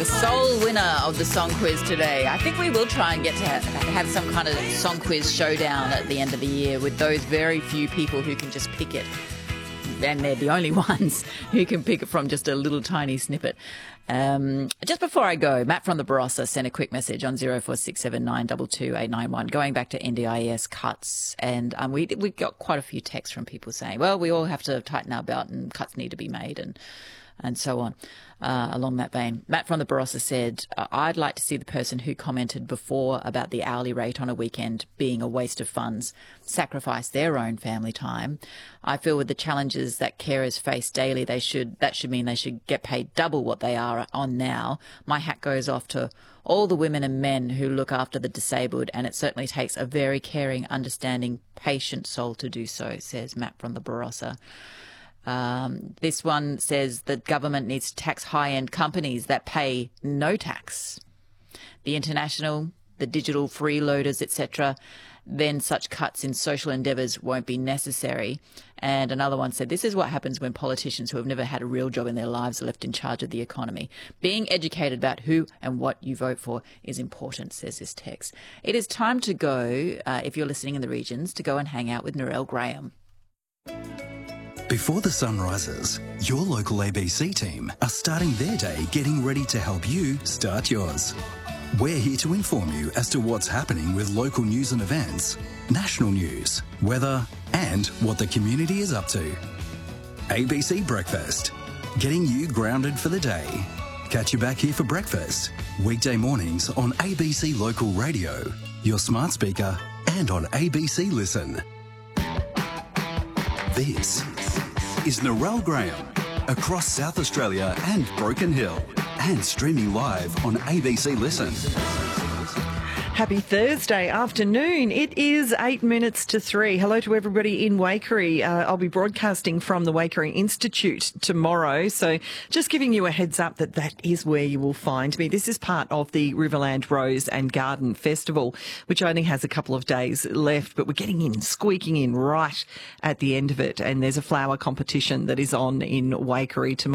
sole winner of the song quiz today. I think we will try and get to have some kind of song quiz showdown at the end of the year with those very few people who can just pick it. And they're the only ones who can pick it from just a little tiny snippet. Just before I go, Matt from the Barossa sent a quick message on 0467922891 going back to NDIS cuts. And we got quite a few texts from people saying, well, we all have to tighten our belt and cuts need to be made and so on. Along that vein, Matt from the Barossa said, I'd like to see the person who commented before about the hourly rate on a weekend being a waste of funds sacrifice their own family time. I feel with the challenges that carers face daily, that should mean they should get paid double what they are on now. My hat goes off to all the women and men who look after the disabled, and it certainly takes a very caring, understanding, patient soul to do so, says Matt from the Barossa. This one says the government needs to tax high-end companies that pay no tax. The international, the digital freeloaders, etc., then such cuts in social endeavours won't be necessary. And another one said, this is what happens when politicians who have never had a real job in their lives are left in charge of the economy. Being educated about who and what you vote for is important, says this text. It is time to go, if you're listening in the regions, to go and hang out with Narelle Graham. Before the sun rises, your local ABC team are starting their day getting ready to help you start yours. We're here to inform you as to what's happening with local news and events, national news, weather, and what the community is up to. ABC Breakfast, getting you grounded for the day. Catch you back here for breakfast, weekday mornings on ABC Local Radio, your smart speaker, and on ABC Listen. This is Narelle Graham, across South Australia and Broken Hill, and streaming live on ABC Listen. Happy Thursday afternoon. It is 8 minutes to 3. Hello to everybody in Waikerie. I'll be broadcasting from the Waikerie Institute tomorrow. So just giving you a heads up that is where you will find me. This is part of the Riverland Rose and Garden Festival, which only has a couple of days left, but we're squeaking in right at the end of it. And there's a flower competition that is on in Waikerie tomorrow.